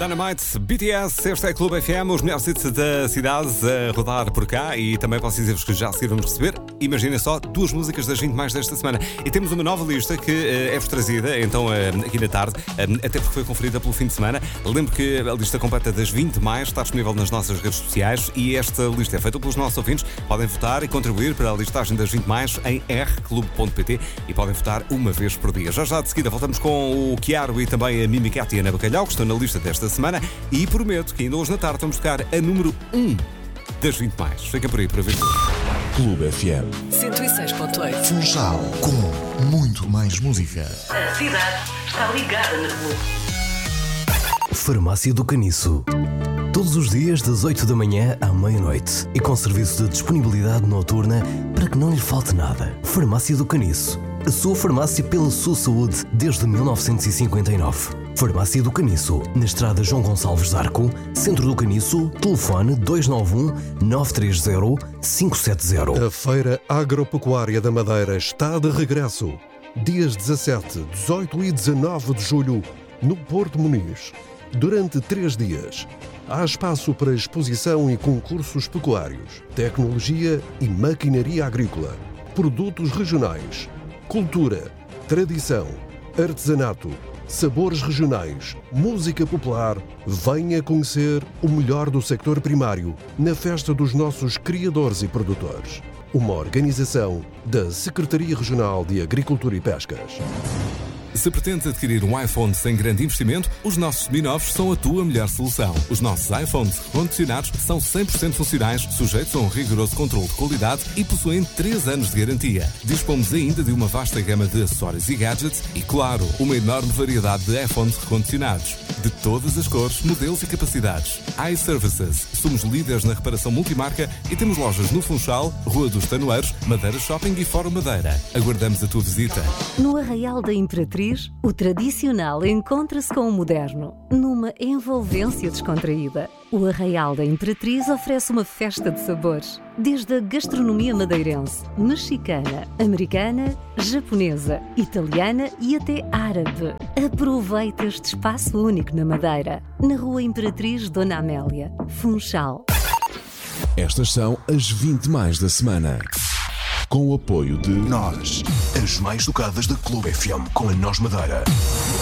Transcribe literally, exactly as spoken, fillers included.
Dynamite, B T S, este é Clube F M, os melhores hits da cidade a rodar por cá e também posso dizer-vos que já a seguir vamos receber, imaginem só, duas músicas das vinte mais desta semana. E temos uma nova lista que uh, é-vos trazida, então, uh, aqui na tarde, uh, até porque foi conferida pelo fim de semana. Lembro que a lista completa das vinte mais está disponível nas nossas redes sociais e esta lista é feita pelos nossos ouvintes. Podem votar e contribuir para a listagem das vinte mais em r clube ponto p t e podem votar uma vez por dia. Já já de seguida voltamos com o Chiaro e também a Mimi Cat e a Ana Bacalhau, que estão na lista desta semana, e prometo que ainda hoje na tarde vamos tocar a número um das vinte mais. Fica por aí para ver. Clube F M cento e seis ponto oito. Funchal, com muito mais música. A cidade está ligada na Clube. Farmácia do Caniço. Todos os dias das oito da manhã à meia-noite e com serviço de disponibilidade noturna para que não lhe falte nada. Farmácia do Caniço. A sua farmácia pela sua saúde desde mil novecentos e cinquenta e nove. Farmácia do Caniço, na estrada João Gonçalves Arco, Centro do Caniço, telefone dois nove um, nove três zero, cinco sete zero. A Feira Agropecuária da Madeira está de regresso. Dias dezassete, dezoito e dezanove de julho, no Porto Muniz. Durante três dias, há espaço para exposição e concursos pecuários, tecnologia e maquinaria agrícola, produtos regionais, cultura, tradição, artesanato, sabores regionais, música popular. Venha conhecer o melhor do sector primário na festa dos nossos criadores e produtores. Uma organização da Secretaria Regional de Agricultura e Pescas. Se pretendes adquirir um iPhone sem grande investimento, os nossos seminovos são a tua melhor solução. Os nossos iPhones recondicionados são cem por cento funcionais, sujeitos a um rigoroso controle de qualidade e possuem três anos de garantia. Dispomos ainda de uma vasta gama de acessórios e gadgets e, claro, uma enorme variedade de iPhones recondicionados, de todas as cores, modelos e capacidades. iServices. Somos líderes na reparação multimarca e temos lojas no Funchal, Rua dos Tanoeiros, Madeira Shopping e Fórum Madeira. Aguardamos a tua visita. No Arraial da Imperatriz, o tradicional encontra-se com o moderno, numa envolvência descontraída. O Arraial da Imperatriz oferece uma festa de sabores, desde a gastronomia madeirense, mexicana, americana, japonesa, italiana e até árabe. Aproveita este espaço único na Madeira, na Rua Imperatriz Dona Amélia, Funchal. Estas são as vinte mais da semana. Com o apoio de Nós, as mais tocadas da Clube F M com a Nós Madeira.